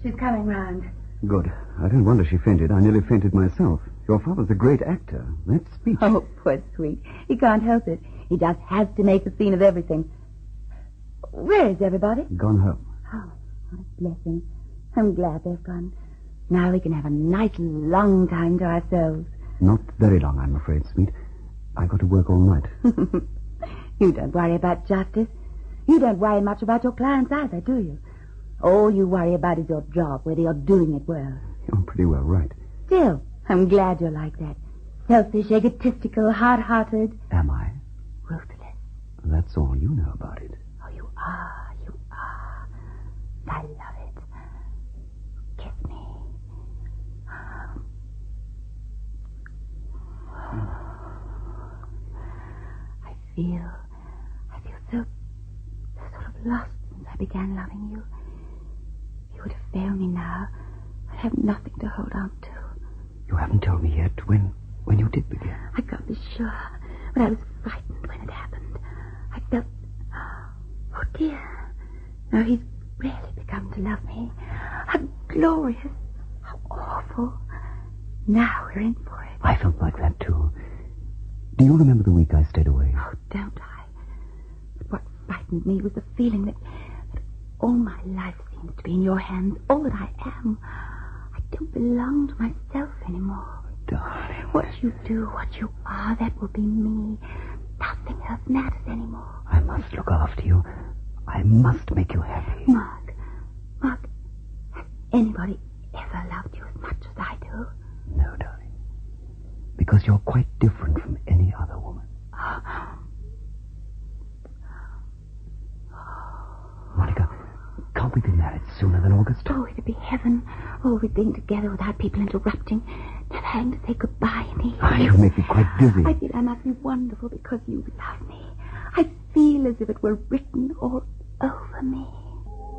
She's coming round. Good. I don't wonder she fainted. I nearly fainted myself. Your father's a great actor. That speech... Oh, poor sweet. He can't help it. He just has to make a scene of everything. Where is everybody? Gone home. Oh, what a blessing. I'm glad they've gone. Now we can have a nice long time to ourselves. Not very long, I'm afraid, sweet. I got to work all night. You don't worry about justice. You don't worry much about your clients either, do you? All you worry about is your job, whether you're doing it well. You're pretty well right. Still, I'm glad you're like that. Selfish, egotistical, hard-hearted. Am I? Ruthless. That's all you know about it. Oh, you are. You are. I love it. Kiss me. I feel so sort of lost since I began loving you. You would have failed me now. I'd have nothing to hold on to. You haven't told me yet when you did begin. I can't be sure, but I was frightened when it happened. I felt, oh dear, now he's really begun to love me. How glorious, how awful. Now we're in for it. I felt like that too. Do you remember the week I stayed away? Oh, don't I? But what frightened me was the feeling that all my life seems to be in your hands, all that I am. I don't belong to myself anymore. Darling. What you do, what you are, that will be me. Nothing else matters anymore. I must look after you. I must make you happy. Mark, has anybody ever loved you as much as I do? No, darling. Because you're quite different from any other woman. Monica, can't we be married sooner than August? Oh, it'd be heaven. Oh, we'd being together without people interrupting. Never having to say goodbye in the evening. You make me quite dizzy. I feel I must be wonderful because you love me. I feel as if it were written all over me.